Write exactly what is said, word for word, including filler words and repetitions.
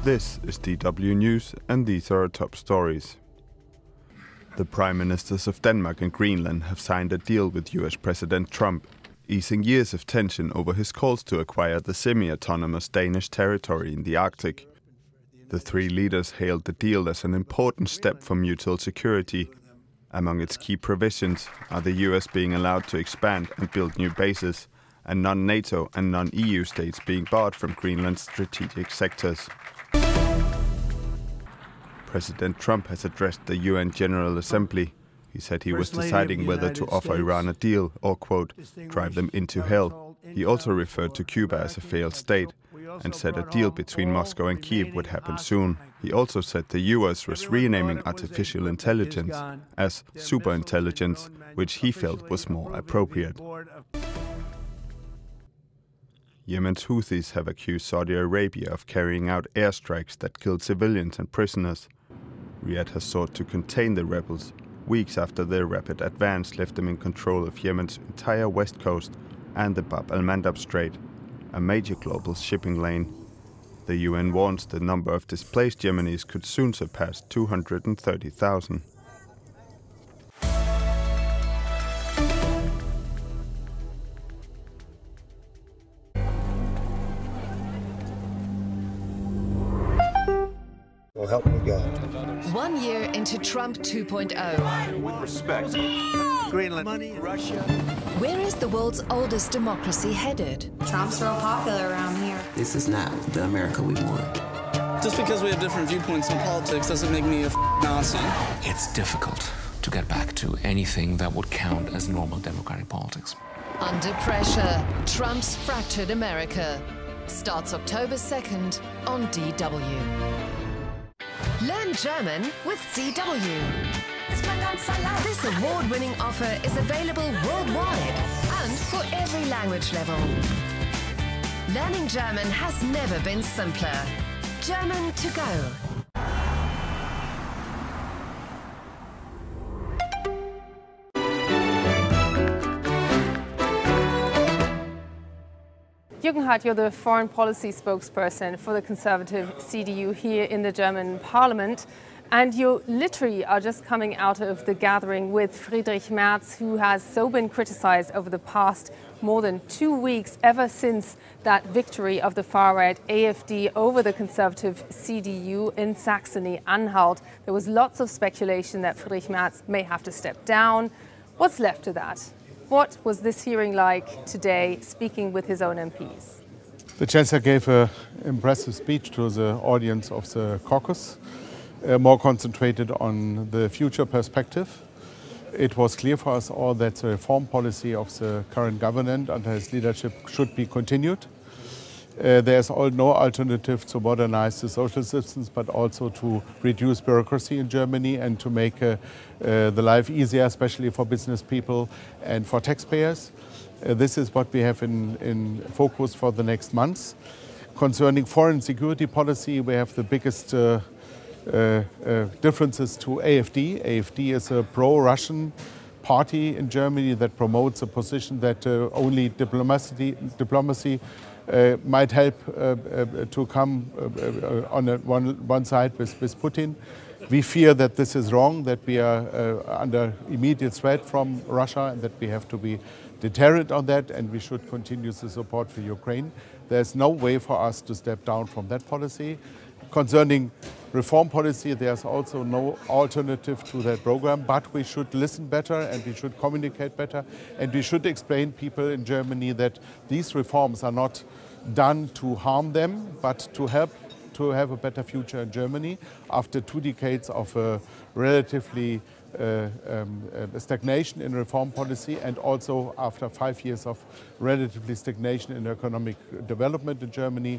This is D W News, and these are our top stories. The Prime Ministers of Denmark and Greenland have signed a deal with U S President Trump, easing years of tension over his calls to acquire the semi-autonomous Danish territory in the Arctic. The three leaders hailed the deal as an important step for mutual security. Among its key provisions are the U S being allowed to expand and build new bases, and non-NATO and non-E U states being barred from Greenland's strategic sectors. President Trump has addressed the U N General Assembly. He said he was deciding whether to offer Iran a deal or, quote, drive them into hell. He also referred to Cuba as a failed state and said a deal between Moscow and Kyiv would happen soon. He also said the U S was renaming artificial intelligence as superintelligence, which he felt was more appropriate. Yemen's Houthis have accused Saudi Arabia of carrying out airstrikes that killed civilians and prisoners. Riyadh has sought to contain the rebels, weeks after their rapid advance left them in control of Yemen's entire west coast and the Bab al-Mandab Strait, a major global shipping lane. The U N warns the number of displaced Yemenis could soon surpass two hundred thirty thousand. Well, help me God. One year into Trump two point oh. With respect. Greenland, money, Russia. Where is the world's oldest democracy headed? Trump's real popular around here. This is not the America we want. Just because we have different viewpoints on politics doesn't make me a f Nazi. It's difficult to get back to anything that would count as normal democratic politics. Under pressure, Trump's fractured America. Starts October second on D W. Learn German with D W. This award-winning offer is available worldwide and for every language level. Learning German has never been simpler. German to go. Jürgen Hart, you're the foreign policy spokesperson for the Conservative C D U here in the German Parliament. And you literally are just coming out of the gathering with Friedrich Merz, who has so been criticized over the past more than two weeks, ever since that victory of the far-right A F D over the Conservative C D U in Saxony-Anhalt. There was lots of speculation that Friedrich Merz may have to step down. What's left of that? What was this hearing like today, speaking with his own M Ps? The Chancellor gave an impressive speech to the audience of the caucus, uh, more concentrated on the future perspective. It was clear for us all that the reform policy of the current government under his leadership should be continued. Uh, there's all, no alternative to modernize the social systems, but also to reduce bureaucracy in Germany and to make uh, uh, the life easier, especially for business people and for taxpayers. Uh, this is what we have in, in focus for the next months. Concerning foreign security policy, we have the biggest uh, uh, uh, differences to A F D. A F D is a pro-Russian party in Germany that promotes a position that uh, only diplomacy, diplomacy Uh, might help uh, uh, to come uh, uh, on a, one, one side with, with Putin. We fear that this is wrong, that we are uh, under immediate threat from Russia and that we have to be deterrent on that, and we should continue the support for Ukraine. There's no way for us to step down from that policy. Concerning reform policy, there's also no alternative to that program, but we should listen better and we should communicate better, and we should explain people in Germany that these reforms are not done to harm them, but to help to have a better future in Germany after two decades of a relatively uh, um, uh, stagnation in reform policy, and also after five years of relatively stagnation in economic development in Germany.